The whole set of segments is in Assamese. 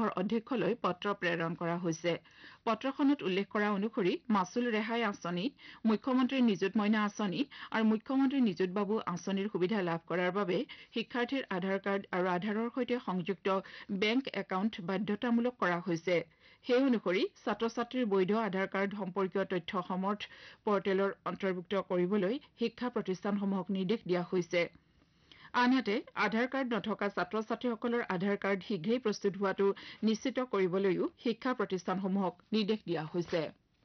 সংঘৰ অধ্যক্ষলৈ পত্ৰ প্ৰেৰণ কৰা হৈছে পত্ৰখনত উল্লেখ কৰা অনুসৰি মাছুল ৰেহাই আঁচনি মুখ্যমন্ত্ৰী নিযুত মইনা আঁচনি আৰু মুখ্যমন্ত্ৰী নিযুত বাবু আঁচনিৰ সুবিধা লাভ কৰাৰ বাবে শিক্ষাৰ্থীৰ আধাৰ কাৰ্ড আৰু আধাৰৰ সৈতে সংযুক্ত বেংক একাউণ্ট বাধ্যতামূলক কৰা হৈছে সেই অনুসৰি ছাত্ৰ ছাত্ৰীৰ বৈধ আধাৰ কাৰ্ড সম্পৰ্কীয় তথ্য সমৰ্থ পৰ্টেলৰ অন্তৰ্ভুক্ত কৰিবলৈ শিক্ষা প্ৰতিষ্ঠানসমূহক নিৰ্দেশ দিয়া হৈছে আনহাতে আধাৰ কাৰ্ড নথকা ছাত্ৰ ছাত্ৰীসকলৰ আধাৰ কাৰ্ড শীঘ্ৰেই প্ৰস্তুত হোৱাটো নিশ্চিত কৰিবলৈও শিক্ষা প্ৰতিষ্ঠানসমূহক নিৰ্দেশ দিয়া হৈছে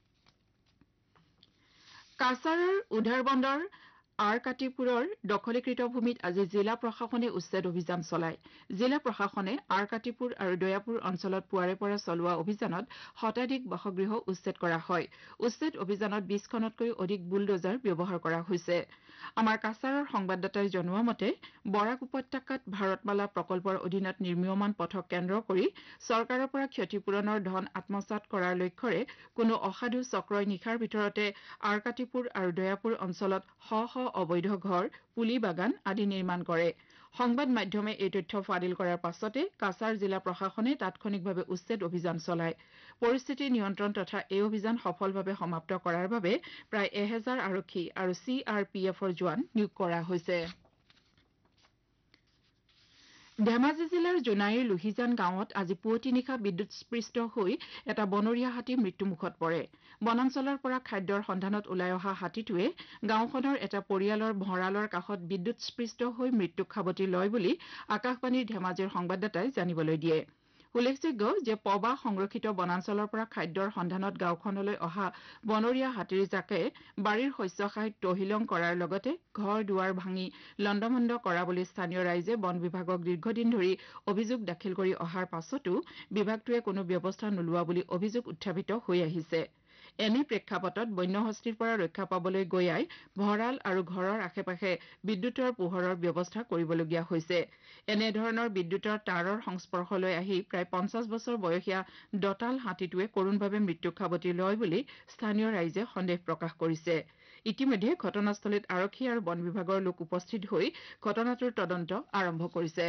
কাছাৰৰ উধাৰবন্দৰ আৰকাটিপুৰৰ দখলীকৃত ভূমিত আজি জিলা প্ৰশাসনে উচ্ছেদ অভিযান চলায় জিলা প্ৰশাসনে আৰকাটিপুৰ আৰু দয়াপুৰ অঞ্চলত পুৱাৰে পৰা চলোৱা অভিযানত শতাধিক বাসগৃহ উচ্ছেদ কৰা হয় উচ্ছেদ অভিযানত 20খনতকৈ অধিক বুলডোজাৰ ব্যৱহাৰ কৰা হৈছে আমাৰ কাছাৰৰ সংবাদদাতাই জনোৱা মতে বৰাক উপত্যকাত ভাৰতমালা প্ৰকল্পৰ অধীনত নিৰ্মীয়মান পথক কেন্দ্ৰ কৰি চৰকাৰৰ পৰা ক্ষতিপূৰণৰ ধন আত্মসাৎ কৰাৰ লক্ষ্যৰে কোনো অসাধু চক্ৰই নিশাৰ ভিতৰতে আৰকাটিপুৰ আৰু দয়াপুৰ অঞ্চলত শ অবৈধ ঘৰ পুলি বাগান আদি নিৰ্মাণ কৰে সংবাদ মাধ্যমে এই তথ্য ফাদিল কৰাৰ পাছতে কাছাৰ জিলা প্ৰশাসনে তাৎক্ষণিকভাৱে উচ্ছেদ অভিযান চলায় পৰিস্থিতি নিয়ন্ত্ৰণ তথা এই অভিযান সফলভাৱে সমাপ্ত কৰাৰ বাবে প্ৰায় 1000 আৰক্ষী আৰু CRPFৰ জোৱান নিয়োগ কৰা হৈছে ধেমাজি জিলাৰ জোনাইৰ লোহিজান গাঁৱত আজি পুৱতি নিশা বিদ্যুৎস্পৃষ্ট হৈ এটা বনৰীয়া হাতী মৃত্যুমুখত পৰে বনাঞ্চলৰ পৰা খাদ্যৰ সন্ধানত ওলাই অহা হাতীটোৱে গাঁওখনৰ এটা পৰিয়ালৰ ভঁৰালৰ কাষত বিদ্যুৎস্পৃষ্ট হৈ মৃত্যুক সাৱটি লয় বুলি আকাশবাণীৰ ধেমাজিৰ সংবাদদাতাই জানিবলৈ দিয়ে উল্লেখযোগ্য যে পবা সংৰক্ষিত বনাঞ্চলৰ পৰা খাদ্যৰ সন্ধানত গাঁওখনলৈ অহা বনৰীয়া হাতীৰ জাকে বাৰীৰ শস্য খাই তহিলং কৰাৰ লগতে ঘৰ দুৱাৰ ভাঙি লণ্ডভণ্ড কৰা বুলি স্থানীয় ৰাইজে বন বিভাগক দীৰ্ঘদিন ধৰি অভিযোগ দাখিল কৰি অহাৰ পাছতো বিভাগটোৱে কোনো ব্যৱস্থা নোলোৱা বুলি অভিযোগ উত্থাপিত হৈ আহিছে এনে প্ৰেক্ষাপটত বন্যহস্তীৰ পৰা ৰক্ষা পাবলৈ গয়াই ভঁৰাল আৰু ঘৰৰ আশে-পাশে বিদ্যুতৰ পোহৰৰ ব্যৱস্থা কৰিবলগীয়া হৈছে এনেধৰণৰ বিদ্যুতৰ তাঁৰৰ সংস্পৰ্শলৈ আহি প্ৰায় 50 বছৰ বয়সীয়া দতাল হাতীটোৱে কৰোণভাৱে মৃত্যুক সাৱটি লয় বুলি স্থানীয় ৰাইজে সন্দেহ প্ৰকাশ কৰিছে ইতিমধ্যে ঘটনাস্থলীত আৰক্ষী আৰু বন বিভাগৰ লোক উপস্থিত হৈ ঘটনাটোৰ তদন্ত আৰম্ভ কৰিছে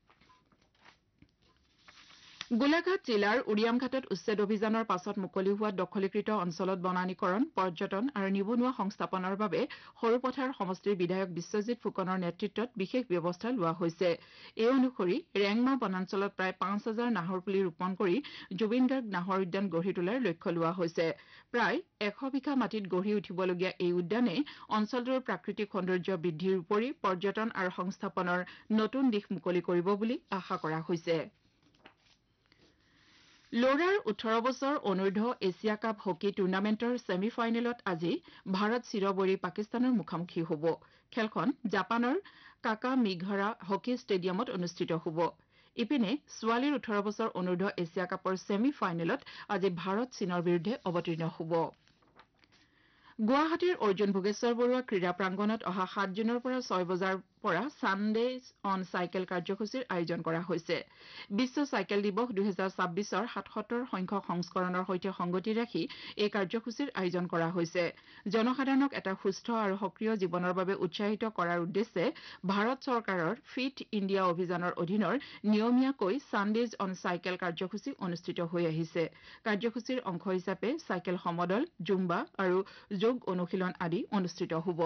গোলাঘাট জিলাৰ উৰিয়ামঘাটত উচ্ছেদ অভিযানৰ পাছত মুকলি হোৱা দখলীকৃত অঞ্চলত বনানীকৰণ পৰ্যটন আৰু নিবনুৱা সংস্থাপনৰ বাবে সৰুপথাৰ সমষ্টিৰ বিধায়ক বিশ্বজিৎ ফুকনৰ নেতৃত্বত বিশেষ ব্যৱস্থা লোৱা হৈছে এই অনুসৰি ৰেংমা বনাঞ্চলত প্ৰায় 5000 নাহৰ পুলি ৰোপণ কৰি জুবিন গাৰ্গ নাহৰ উদ্যান গঢ়ি তোলাৰ লক্ষ্য লোৱা হৈছে প্ৰায় 100 বিঘা মাটিত গঢ়ি উঠিবলগীয়া এই উদ্যানে অঞ্চলটোৰ প্ৰাকৃতিক সৌন্দৰ্য বৃদ্ধিৰ উপৰি পৰ্যটন আৰু সংস্থাপনৰ নতুন দিশ মুকলি কৰিব বুলি আশা কৰা হৈছে ল'ৰাৰ 18 বছৰ অনূৰ্ধ্ব এছিয়া কাপ হকী টুৰ্ণামেণ্টৰ ছেমি ফাইনেলত আজি ভাৰত চিৰবৈৰী পাকিস্তানৰ মুখামুখি হ'ব খেলখন জাপানৰ কাকামিঘাৰা হকী ষ্টেডিয়ামত অনুষ্ঠিত হ'ব ইপিনে ছোৱালীৰ 18 বছৰ অনূৰ্ধ্ব এছিয়া কাপৰ ছেমি ফাইনেলত আজি ভাৰত চীনৰ বিৰুদ্ধে অৱতীৰ্ণ হ'ব গুৱাহাটীৰ অৰ্জুন ভোগেশ্বৰ বৰুৱা ক্ৰীড়া প্ৰাংগণত অহা 7 জুনৰ পৰা 6 বজাৰ পৰা ছানডেজ অন চাইকেল কাৰ্যসূচীৰ আয়োজন কৰা হৈছে বিশ্ব চাইকেল দিৱস 2026ৰ 77 সংখ্যক সংস্কৰণৰ সৈতে সংগতি ৰাখি এই কাৰ্যসূচীৰ আয়োজন কৰা হৈছে জনসাধাৰণক এটা সুস্থ আৰু সক্ৰিয় জীৱনৰ বাবে উৎসাহিত কৰাৰ উদ্দেশ্যে ভাৰত চৰকাৰৰ ফিট ইণ্ডিয়া অভিযানৰ অধীনৰ নিয়মীয়াকৈ ছানডেজ অন চাইকেল কাৰ্যসূচী অনুষ্ঠিত হৈ আহিছে কাৰ্যসূচীৰ অংশ হিচাপে চাইকেল সমদল জুম্বা আৰু যোগ অনুশীলন আদি অনুষ্ঠিত হ'ব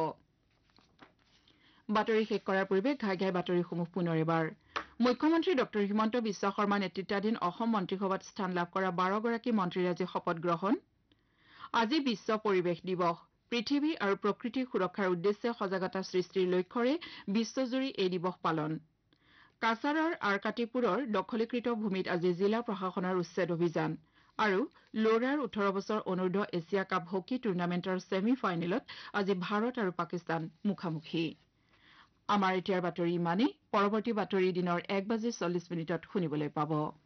বাতৰি শেষ কৰাৰ পূৰ্বে ঘাই ঘাই বাতৰিসমূহ পুনৰ এবাৰ মুখ্যমন্ত্ৰী ডক্টৰ হিমন্ত বিশ্ব শৰ্মা নেতৃত্বাধীন অসম মন্ত্ৰীসভাত স্থান লাভ কৰা 12গৰাকী মন্ত্ৰীৰ আজি শপত গ্ৰহণ আজি বিশ্ব পৰিৱেশ দিৱস পৃথিৱী আৰু প্ৰকৃতিৰ সুৰক্ষাৰ উদ্দেশ্যে সজাগতা সৃষ্টিৰ লক্ষ্যৰে বিশ্বজুৰি এই দিৱস পালন কাছাৰৰ আৰকাটিপুৰৰ দখলীকৃত ভূমিত আজি জিলা প্ৰশাসনৰ উচ্ছেদ অভিযান আৰু ল'ৰাৰ 18 বছৰ অনূৰ্ধ্ব এছিয়া কাপ হকী টুৰ্ণামেণ্টৰ ছেমি ফাইনেলত আজি ভাৰত আৰু পাকিস্তান মুখামুখি আমাৰ এতিয়াৰ বাতৰি ইমানেই পৰৱৰ্তী বাতৰি দিনৰ 1:40 শুনিবলৈ পাব